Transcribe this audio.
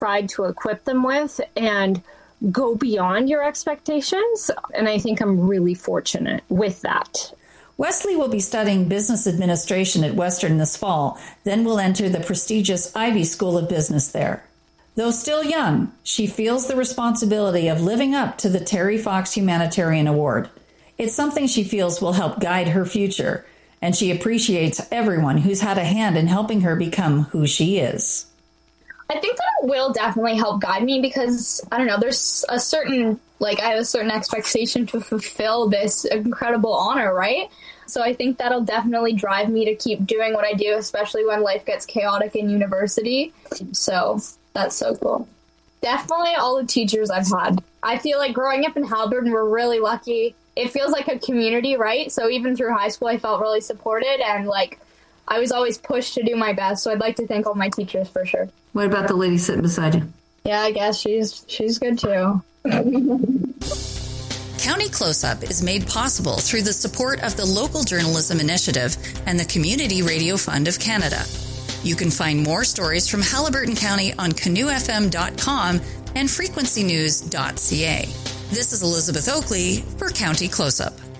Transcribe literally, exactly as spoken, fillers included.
tried to equip them with and go beyond your expectations. And I think I'm really fortunate with that. Wesley will be studying business administration at Western this fall, then will enter the prestigious Ivy School of Business there. Though still young, she feels the responsibility of living up to the Terry Fox Humanitarian Award. It's something she feels will help guide her future, and she appreciates everyone who's had a hand in helping her become who she is. I think that it will definitely help guide me because, I don't know, there's a certain, like, I have a certain expectation to fulfill this incredible honor, right? So I think that'll definitely drive me to keep doing what I do, especially when life gets chaotic in university. So that's so cool. Definitely all the teachers I've had. I feel like growing up in Haliburton, we're really lucky. It feels like a community, right? So even through high school, I felt really supported and, like, I was always pushed to do my best. So I'd like to thank all my teachers for sure. What about the lady sitting beside you? Yeah, I guess she's she's good too. County Close-Up is made possible through the support of the Local Journalism Initiative and the Community Radio Fund of Canada. You can find more stories from Haliburton County on canoe f m dot com and frequency news dot c a. This is Elizabeth Oakley for County Close-Up.